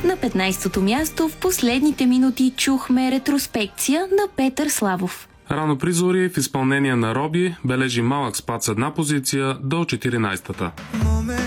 На 15-то място в последните минути чухме ретроспекция на Петър Славов. Рано при зори в изпълнение на Роби бележи малък спад с една позиция до 14-та.